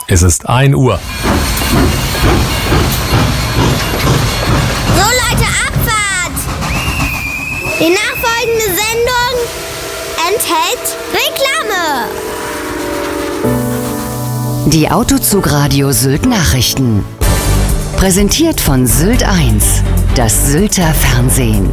Es ist 1 Uhr. So Leute, Abfahrt! Die nachfolgende Sendung enthält Reklame. Die Autozugradio Sylt Nachrichten. Präsentiert von Sylt 1, das Sylter Fernsehen.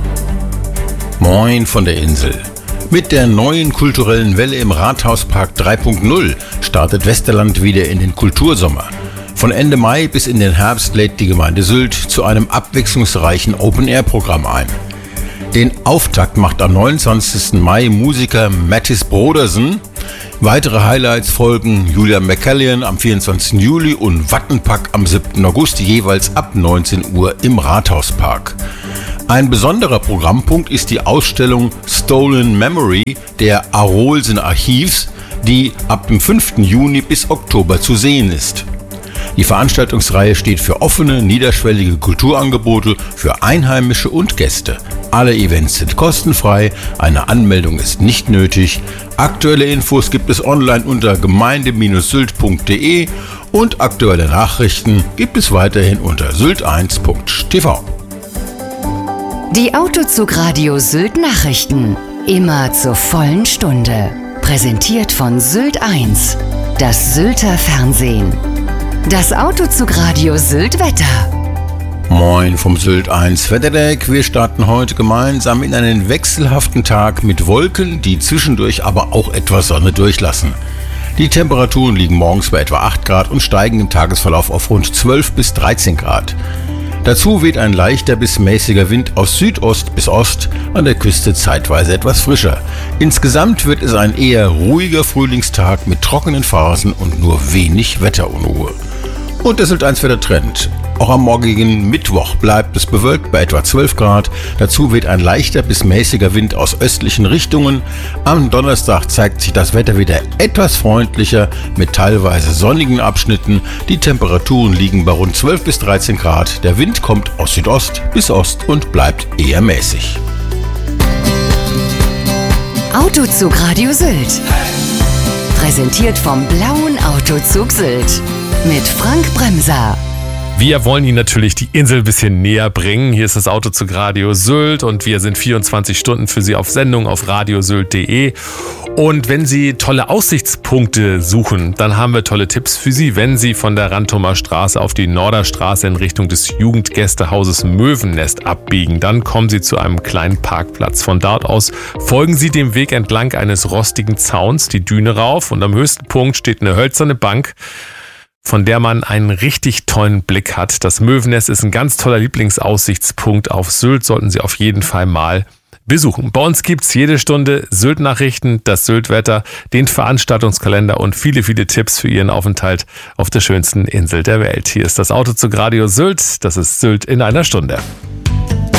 Moin von der Insel. Mit der neuen kulturellen Welle im Rathauspark 3.0 startet Westerland wieder in den Kultursommer. Von Ende Mai bis in den Herbst lädt die Gemeinde Sylt zu einem abwechslungsreichen Open-Air-Programm ein. Den Auftakt macht am 29. Mai Musiker Mattis Brodersen. Weitere Highlights folgen Julia McCallion am 24. Juli und Wattenpack am 7. August, jeweils ab 19 Uhr im Rathauspark. Ein besonderer Programmpunkt ist die Ausstellung Stolen Memory der Arolsen Archivs, die ab dem 5. Juni bis Oktober zu sehen ist. Die Veranstaltungsreihe steht für offene, niederschwellige Kulturangebote für Einheimische und Gäste. Alle Events sind kostenfrei, eine Anmeldung ist nicht nötig. Aktuelle Infos gibt es online unter gemeinde-sylt.de und aktuelle Nachrichten gibt es weiterhin unter sylt1.tv. Die Autozugradio Sylt Nachrichten. Immer zur vollen Stunde. Präsentiert von Sylt 1, das Sylter Fernsehen. Das Autozugradio Sylt Wetter. Moin vom Sylt 1 Wetterdeck. Wir starten heute gemeinsam in einen wechselhaften Tag mit Wolken, die zwischendurch aber auch etwas Sonne durchlassen. Die Temperaturen liegen morgens bei etwa 8 Grad und steigen im Tagesverlauf auf rund 12 bis 13 Grad. Dazu weht ein leichter bis mäßiger Wind aus Südost bis Ost, an der Küste zeitweise etwas frischer. Insgesamt wird es ein eher ruhiger Frühlingstag mit trockenen Phasen und nur wenig Wetterunruhe. Und der Sylt 1 Wettertrend. Auch am morgigen Mittwoch bleibt es bewölkt bei etwa 12 Grad. Dazu weht ein leichter bis mäßiger Wind aus östlichen Richtungen. Am Donnerstag zeigt sich das Wetter wieder etwas freundlicher mit teilweise sonnigen Abschnitten. Die Temperaturen liegen bei rund 12 bis 13 Grad. Der Wind kommt aus Südost bis Ost und bleibt eher mäßig. Autozugradio Sylt. Präsentiert vom Blauen Autozug Sylt. Mit Frank Bremser. Wir wollen Ihnen natürlich die Insel ein bisschen näher bringen. Hier ist das Autozugradio Sylt und wir sind 24 Stunden für Sie auf Sendung auf radiosylt.de. Und wenn Sie tolle Aussichtspunkte suchen, dann haben wir tolle Tipps für Sie. Wenn Sie von der Rantumer Straße auf die Norderstraße in Richtung des Jugendgästehauses Möwennest abbiegen, dann kommen Sie zu einem kleinen Parkplatz. Von dort aus folgen Sie dem Weg entlang eines rostigen Zauns die Düne rauf und am höchsten Punkt steht eine hölzerne Bank, von der man einen richtig tollen Blick hat. Das Möwennest ist ein ganz toller Lieblingsaussichtspunkt auf Sylt, sollten Sie auf jeden Fall mal besuchen. Bei uns gibt's jede Stunde Sylt-Nachrichten, das Sylt-Wetter, den Veranstaltungskalender und viele, viele Tipps für Ihren Aufenthalt auf der schönsten Insel der Welt. Hier ist das Autozugradio Sylt, das ist Sylt in einer Stunde.